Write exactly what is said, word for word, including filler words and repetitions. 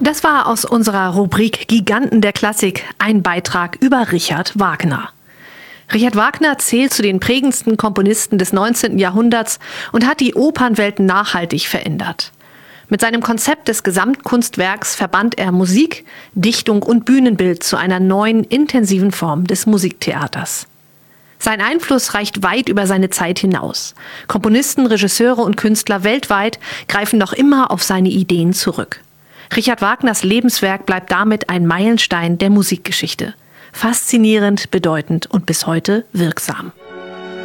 Das war aus unserer Rubrik Giganten der Klassik ein Beitrag über Richard Wagner. Richard Wagner zählt zu den prägendsten Komponisten des neunzehnten Jahrhunderts und hat die Opernwelt nachhaltig verändert. Mit seinem Konzept des Gesamtkunstwerks verband er Musik, Dichtung und Bühnenbild zu einer neuen, intensiven Form des Musiktheaters. Sein Einfluss reicht weit über seine Zeit hinaus. Komponisten, Regisseure und Künstler weltweit greifen noch immer auf seine Ideen zurück. Richard Wagners Lebenswerk bleibt damit ein Meilenstein der Musikgeschichte. Faszinierend, bedeutend und bis heute wirksam.